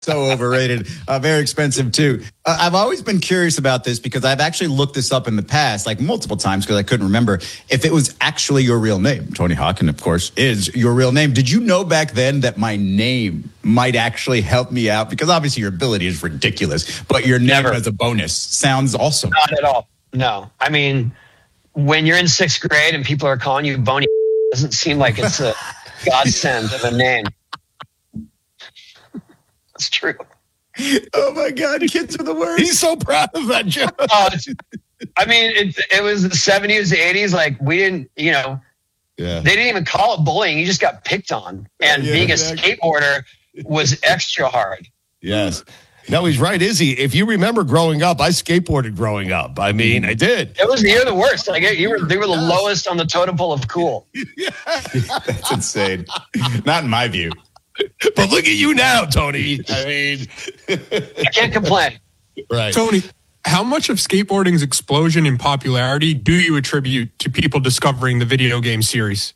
So overrated. Very expensive, too. I've always been curious about this because I've actually looked this up in the past, like multiple times, because I couldn't remember if it was actually your real name. Tony Hawk, and of course, is your real name. Did you know back then that my name might actually help me out? Because obviously your ability is ridiculous, but your name as a bonus sounds awesome. Not at all. No. I mean, when you're in 6th grade and people are calling you Boney, it doesn't seem like it's a godsend of a name. It's true. Oh my God, kids are the worst. He's so proud of that joke. I mean, it was the 70s, the 80s. Like, we didn't, they didn't even call it bullying. You just got picked on. And being a skateboarder was extra hard. Yes. No, he's right, Izzy. If you remember growing up, I skateboarded growing up. I mean, I did. You're the worst. Like, they were the lowest on the totem pole of cool. That's insane. Not in my view. But look at you now, Tony. I mean, I can't complain. Right. Tony, how much of skateboarding's explosion in popularity do you attribute to people discovering the video game series?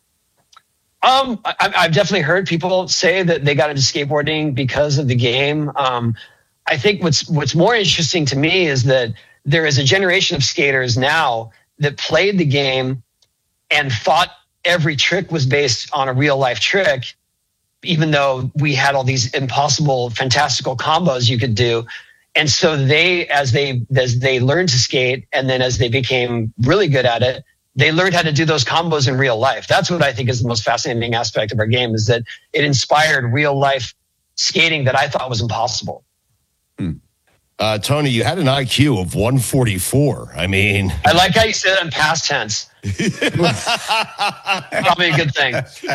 I've definitely heard people say that they got into skateboarding because of the game. I think what's more interesting to me is that there is a generation of skaters now that played the game and thought every trick was based on a real life trick, even though we had all these impossible, fantastical combos you could do. And so as they learned to skate, and then as they became really good at it, they learned how to do those combos in real life. That's what I think is the most fascinating aspect of our game, is that it inspired real life skating that I thought was impossible. Tony, you had an IQ of 144. I mean, I like how you said it in past tense. Probably a good thing.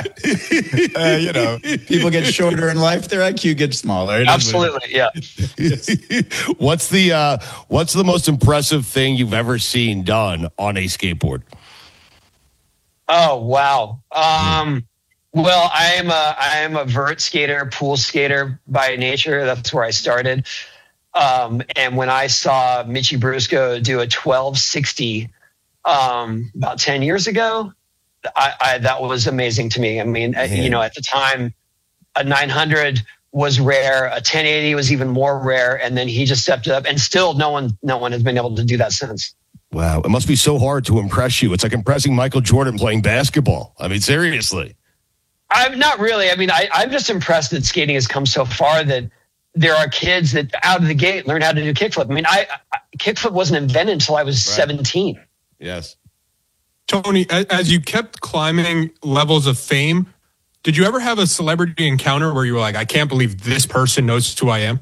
People get shorter in life, their IQ gets smaller. Absolutely, yeah. What's the most impressive thing you've ever seen done on a skateboard? Oh, wow. Well, I am a vert skater, pool skater by nature. That's where I started. And when I saw Mitchie Brusco do a 1260 about 10 years ago, that was amazing to me. I mean, at the time, a 900 was rare, a 1080 was even more rare, and then he just stepped up, and still no one has been able to do that since. Wow, it must be so hard to impress you. It's like impressing Michael Jordan playing basketball. I mean, seriously. I'm not really. I mean, I'm just impressed that skating has come so far that there are kids that out of the gate learn how to do kickflip. I mean, kickflip wasn't invented until I was 17. Yes. Tony, as you kept climbing levels of fame, did you ever have a celebrity encounter where you were like, I can't believe this person knows who I am?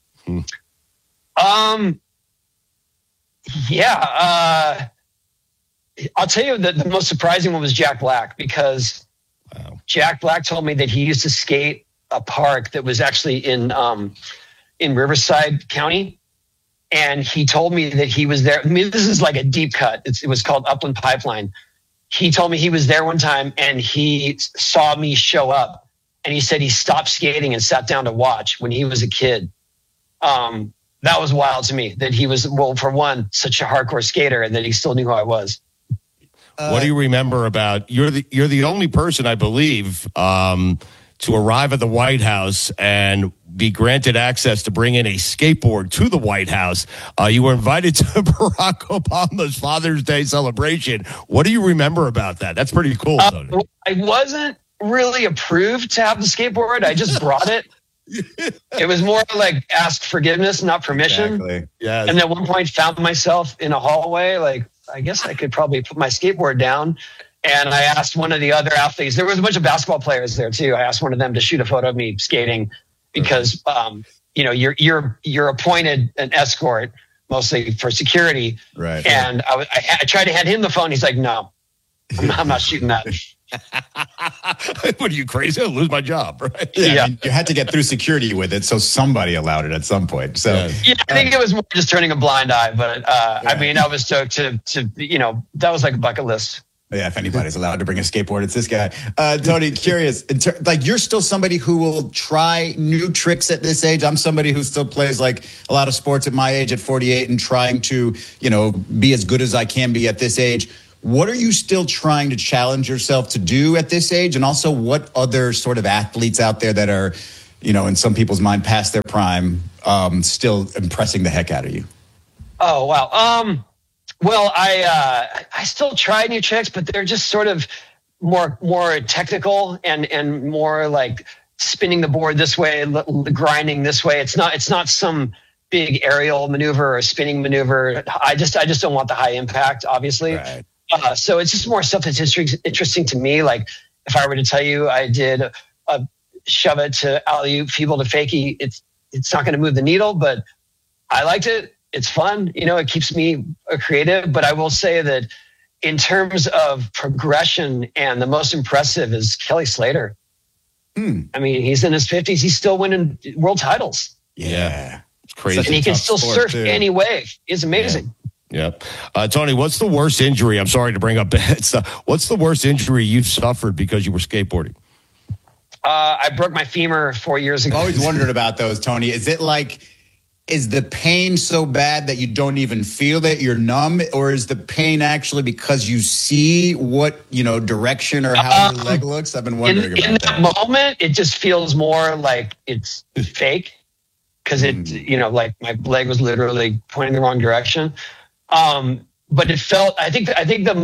Yeah. I'll tell you that the most surprising one was Jack Black, because Jack Black told me that he used to skate a park that was actually in Riverside County. And he told me that he was there. I mean, this is like a deep cut. It was called Upland Pipeline. He told me he was there one time and he saw me show up, and he said he stopped skating and sat down to watch when he was a kid. That was wild to me, that he was, well, for one, such a hardcore skater, and that he still knew who I was. What do you remember about, you're the only person, I believe, to arrive at the White House and be granted access to bring in a skateboard to the White House. You were invited to Barack Obama's Father's Day celebration. What do you remember about that? That's pretty cool, Tony. I wasn't really approved to have the skateboard. I just brought it. It was more like ask forgiveness, not permission. Exactly. Yes. And at one point found myself in a hallway, like, I guess I could probably put my skateboard down. And I asked one of the other athletes, there was a bunch of basketball players there too. I asked one of them to shoot a photo of me skating because, you're appointed an escort mostly for security. Right. And I tried to hand him the phone. He's like, no, I'm not shooting that. What are you, crazy? I'll lose my job, right? Yeah. I mean, you had to get through security with it, so somebody allowed it at some point. So yeah, I think it was more just turning a blind eye. But I mean, I was stoked to that was like a bucket list. Yeah, if anybody's allowed to bring a skateboard, it's this guy. Tony, curious, like you're still somebody who will try new tricks at this age. I'm somebody who still plays like a lot of sports at my age at 48 and trying to, be as good as I can be at this age. What are you still trying to challenge yourself to do at this age? And also what other sort of athletes out there that are, in some people's mind past their prime, still impressing the heck out of you? Oh, wow. Well, I still try new tricks, but they're just sort of more technical and more like spinning the board this way, grinding this way. It's not some big aerial maneuver or spinning maneuver. I just don't want the high impact, obviously. Right. So it's just more stuff that's interesting to me. Like if I were to tell you I did a shove it to alley-oop, feeble to fakie, it's not going to move the needle, but I liked it. It's fun. It keeps me creative. But I will say that in terms of progression, and the most impressive is Kelly Slater. I mean, he's in his 50s. He's still winning world titles. Yeah. It's crazy. And he can still surf any wave. It's amazing. Yeah. Tony, what's the worst injury? I'm sorry to bring up bad stuff. What's the worst injury you've suffered because you were skateboarding? I broke my femur 4 years ago. I've always wondered about those, Tony. Is the pain so bad that you don't even feel it? You're numb? Or is the pain actually because you see what, direction or how your leg looks? I've been wondering about that. In that moment, it just feels more like it's fake because like my leg was literally pointing the wrong direction. But it felt, I think the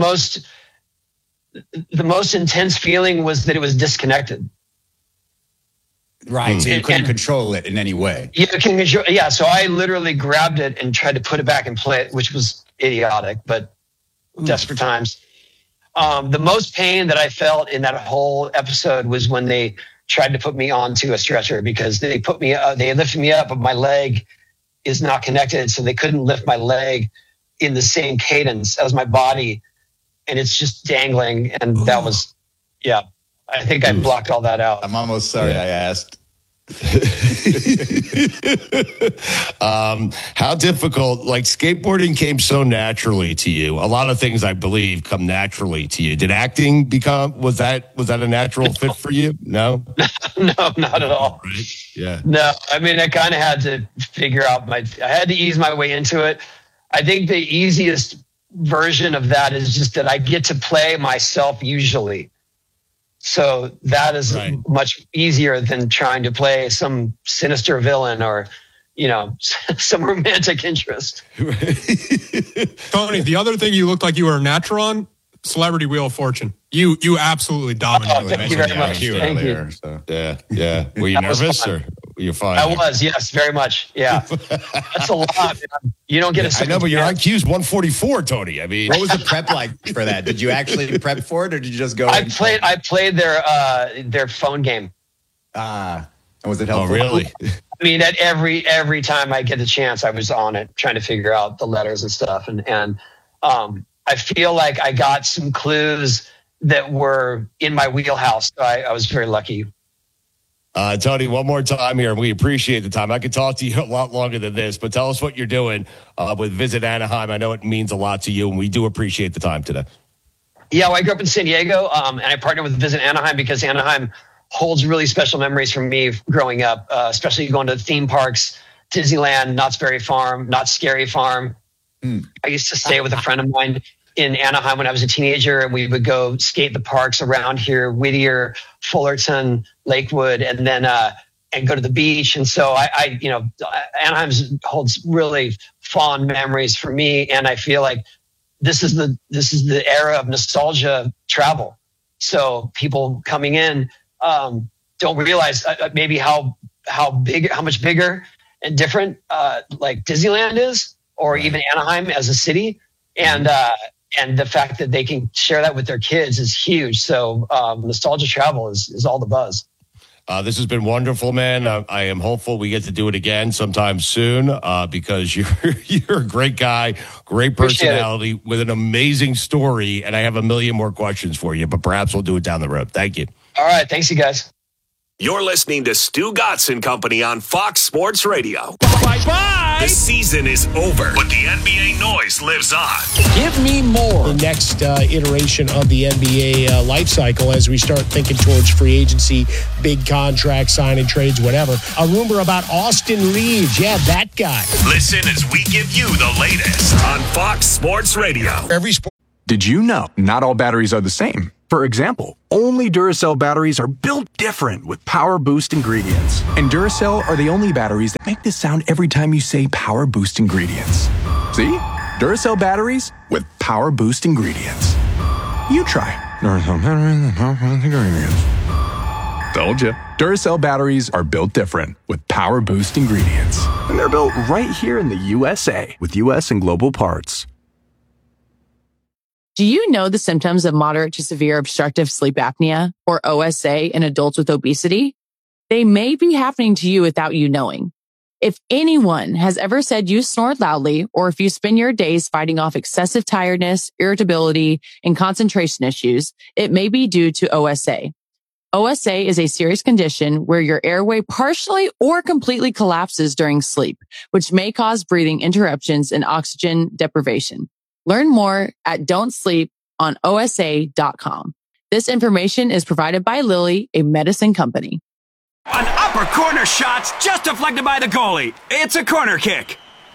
most intense feeling was that it was disconnected. Right. So you couldn't control it in any way. You can control. Yeah. So I literally grabbed it and tried to put it back in play, which was idiotic, but desperate times. The most pain that I felt in that whole episode was when they tried to put me onto a stretcher because they lifted me up, but my leg is not connected. So they couldn't lift my leg in the same cadence as my body. And it's just dangling. And that was, I think I blocked all that out. I'm almost sorry I asked. How difficult, like skateboarding came so naturally to you. A lot of things I believe come naturally to you. Did acting was that a natural fit for you? No? No, not at all. Right? Yeah. No, I mean, I kind of had to figure out I had to ease my way into it. I think the easiest version of that is just that I get to play myself usually. So that is much easier than trying to play some sinister villain or, some romantic interest. Tony, the other thing you looked like you were a natural on, Celebrity Wheel of Fortune. You absolutely dominated. Thank you very much. Thank you. So. Yeah. Were you nervous or were you fine? I was, yes, very much. Yeah. That's a lot, man. You don't get a second. I know, but your IQ's 144, Tony. I mean, what was the prep like for that? Did you actually prep for it or did you just go? I played their phone game. Was it helpful? Oh, really? I mean, at every time I get the chance, I was on it trying to figure out the letters and stuff. And I feel like I got some clues that were in my wheelhouse. So I was very lucky. Tony, one more time here. We appreciate the time. I could talk to you a lot longer than this, but tell us what you're doing with Visit Anaheim. I know it means a lot to you, and we do appreciate the time today. Yeah, well, I grew up in San Diego, and I partnered with Visit Anaheim because Anaheim holds really special memories for me growing up, especially going to theme parks, Disneyland, Knott's Berry Farm, Knott's Scary Farm. I used to stay with a friend of mine in Anaheim when I was a teenager, and we would go skate the parks around here, Whittier, Fullerton, Lakewood, and then and go to the beach. And so Anaheim holds really fond memories for me, and I feel like this is the era of nostalgia travel. So people coming in don't realize maybe how much bigger and different like Disneyland is, or even Anaheim as a city, and the fact that they can share that with their kids is huge. So nostalgia travel is all the buzz. This has been wonderful, man. I am hopeful we get to do it again sometime soon because you're a great guy, great personality with an amazing story, and I have a million more questions for you, but perhaps we'll do it down the road. Thank you. All right. Thanks, you guys. You're listening to Stu Gotts and Company on Fox Sports Radio. Bye-bye. The season is over, but the NBA noise lives on. Give me more. The next iteration of the NBA life cycle as we start thinking towards free agency, big contract, signing trades, whatever. A rumor about Austin Reeves. Yeah, that guy. Listen as we give you the latest on Fox Sports Radio. Every sport. Did you know not all batteries are the same? For example, only Duracell batteries are built different with Power Boost ingredients. And Duracell are the only batteries that make this sound every time you say Power Boost ingredients. See? Duracell batteries with Power Boost ingredients. You try. Duracell batteries with Power Boost ingredients. Told ya. Duracell batteries are built different with Power Boost ingredients. And they're built right here in the USA with US and global parts. Do you know the symptoms of moderate to severe obstructive sleep apnea, or OSA, in adults with obesity? They may be happening to you without you knowing. If anyone has ever said you snore loudly, or if you spend your days fighting off excessive tiredness, irritability, and concentration issues, it may be due to OSA. OSA is a serious condition where your airway partially or completely collapses during sleep, which may cause breathing interruptions and oxygen deprivation. Learn more at don'tsleeponosa.com. This information is provided by Lilly, a medicine company. An upper corner shot's just deflected by the goalie. It's a corner kick.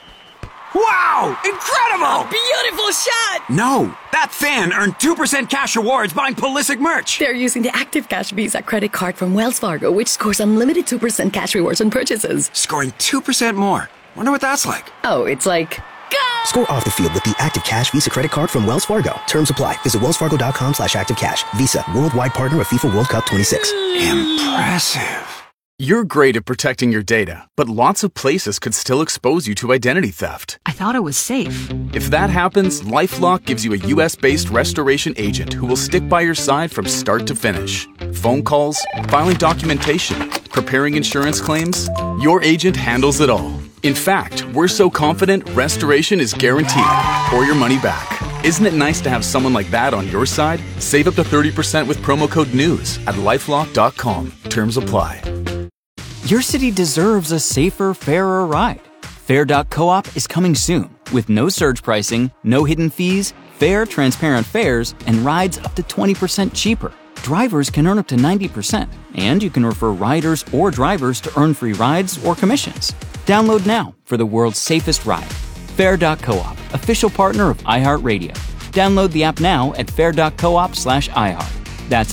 Wow! Incredible! Beautiful shot! No, that fan earned 2% cash rewards buying Pulisic merch. They're using the Active Cash Visa credit card from Wells Fargo, which scores unlimited 2% cash rewards on purchases. Scoring 2% more. Wonder what that's like. Oh, it's like... Go! Score off the field with the Active Cash Visa credit card from Wells Fargo. Terms apply. Visit wellsfargo.com/activecash. Visa, worldwide partner of FIFA World Cup 26. Impressive. You're great at protecting your data, but lots of places could still expose you to identity theft. I thought it was safe. If that happens, LifeLock gives you a US-based restoration agent who will stick by your side from start to finish. Phone calls, filing documentation, preparing insurance claims, your agent handles it all. In fact, we're so confident restoration is guaranteed or your money back. Isn't it nice to have someone like that on your side? Save up to 30% with promo code NEWS at LifeLock.com. Terms apply. Your city deserves a safer, fairer ride. Fair.coop is coming soon with no surge pricing, no hidden fees, fair, transparent fares, and rides up to 20% cheaper. Drivers can earn up to 90%, and you can refer riders or drivers to earn free rides or commissions. Download now for the world's safest ride. Fair.coop, official partner of iHeartRadio. Download the app now at fair.coop/iHeart. That's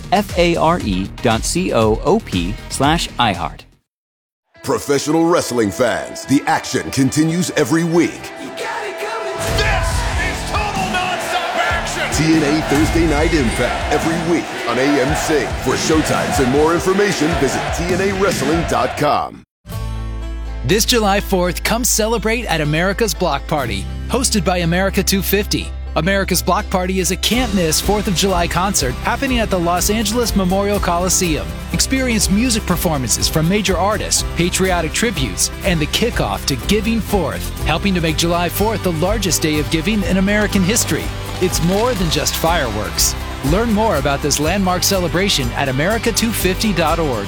FARE.coop/iHeart. Professional wrestling fans, the action continues every week. This is total nonstop action! TNA Thursday Night Impact every week on AMC. For showtimes and more information, visit TNAWrestling.com. This July 4th, come celebrate at America's Block Party, hosted by America 250. America's Block Party is a can't-miss 4th of July concert happening at the Los Angeles Memorial Coliseum. Experience music performances from major artists, patriotic tributes, and the kickoff to Giving Forth, helping to make July 4th the largest day of giving in American history. It's more than just fireworks. Learn more about this landmark celebration at america250.org.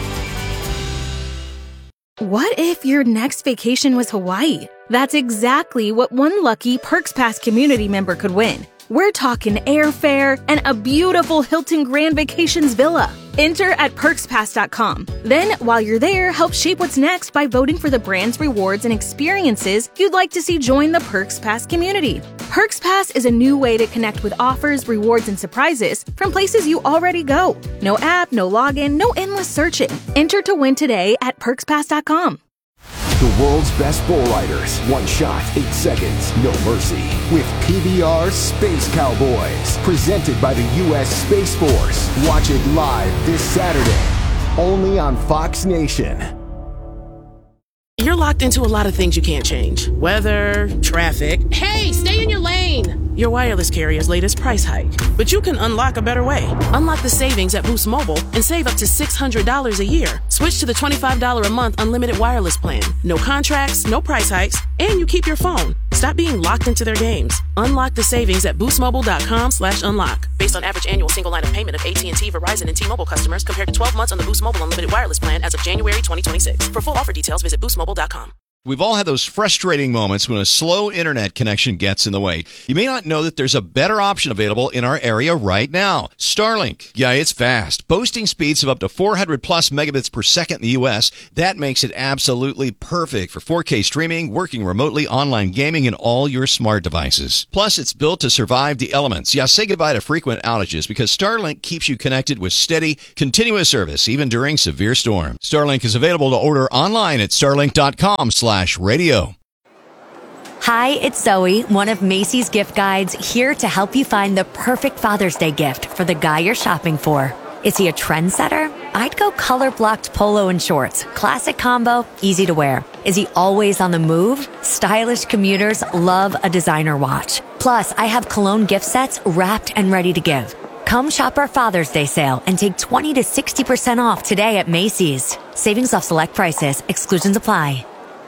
What if your next vacation was Hawaii? That's exactly what one lucky Perks Pass community member could win. We're talking airfare and a beautiful Hilton Grand Vacations villa. Enter at perkspass.com. Then, while you're there, help shape what's next by voting for the brands, rewards, and experiences you'd like to see join the Perks Pass community. Perks Pass is a new way to connect with offers, rewards, and surprises from places you already go. No app, no login, no endless searching. Enter to win today at perkspass.com. The world's best bull riders. One shot, 8 seconds, no mercy. With PBR Space Cowboys. Presented by the U.S. Space Force. Watch it live this Saturday. Only on Fox Nation. You're locked into a lot of things you can't change. Weather, traffic. Hey, stay in your lane! Your wireless carrier's latest price hike. But you can unlock a better way. Unlock the savings at Boost Mobile and save up to $600 a year. Switch to the $25 a month unlimited wireless plan. No contracts, no price hikes, and you keep your phone. Stop being locked into their games. Unlock the savings at boostmobile.com/unlock. Based on average annual single line of payment of AT&T, Verizon, and T-Mobile customers compared to 12 months on the Boost Mobile unlimited wireless plan as of January 2026. For full offer details, visit boostmobile.com. We've all had those frustrating moments when a slow internet connection gets in the way. You may not know that there's a better option available in our area right now. Starlink. Yeah, it's fast. Boasting speeds of up to 400 plus megabits per second in the U.S. That makes it absolutely perfect for 4K streaming, working remotely, online gaming, and all your smart devices. Plus, it's built to survive the elements. Yeah, say goodbye to frequent outages because Starlink keeps you connected with steady, continuous service, even during severe storms. Starlink is available to order online at starlink.com/radio. Hi, it's Zoe, one of Macy's gift guides, here to help you find the perfect Father's Day gift for the guy you're shopping for. Is he a trendsetter? I'd go color-blocked polo and shorts. Classic combo, easy to wear. Is he always on the move? Stylish commuters love a designer watch. Plus, I have cologne gift sets wrapped and ready to give. Come shop our Father's Day sale and take 20 to 60% off today at Macy's. Savings off select prices. Exclusions apply.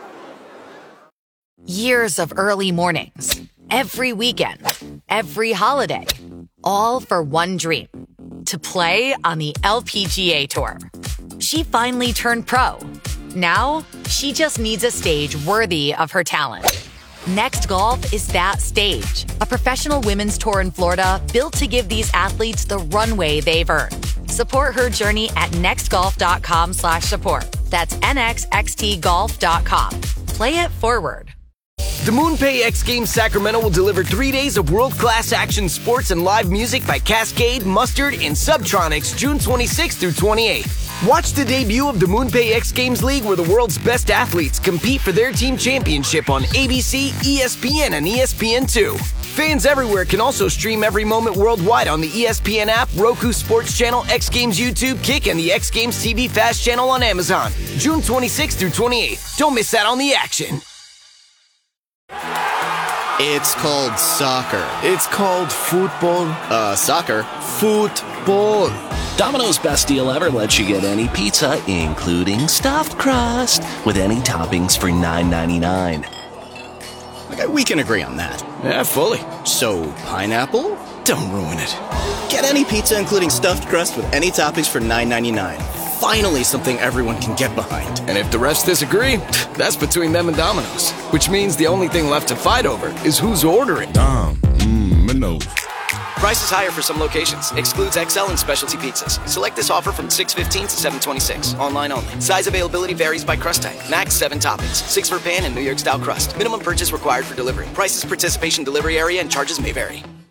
Years of early mornings, every weekend, every holiday, all for one dream, to play on the LPGA Tour. She finally turned pro. Now, she just needs a stage worthy of her talent. Next Golf is that stage, a professional women's tour in Florida built to give these athletes the runway they've earned. Support her journey at nextgolf.com/support. That's nxxtgolf.com. Play it forward. The MoonPay X Games Sacramento will deliver 3 days of world-class action sports and live music by Cascade, Mustard, and Subtronics June 26th through 28th. Watch the debut of the MoonPay X Games League where the world's best athletes compete for their team championship on ABC, ESPN, and ESPN2. Fans everywhere can also stream every moment worldwide on the ESPN app, Roku Sports Channel, X Games YouTube, Kick, and the X Games TV Fast channel on Amazon. June 26th through 28th. Don't miss out on the action. It's called soccer. It's called football. Soccer. Football. Domino's best deal ever lets you get any pizza, including stuffed crust, with any toppings for $9.99. Okay, we can agree on that. Yeah, fully. So, pineapple? Don't ruin it. Get any pizza, including stuffed crust, with any toppings for $9.99. Finally, something everyone can get behind. And if the rest disagree, that's between them and Domino's. Which means the only thing left to fight over is who's ordering. Domino's. Price is higher for some locations. Excludes XL and specialty pizzas. Select this offer from 6/15 to 7/26. Online only. Size availability varies by crust type. Max 7 toppings. 6 for pan and New York style crust. Minimum purchase required for delivery. Prices, participation, delivery area, and charges may vary.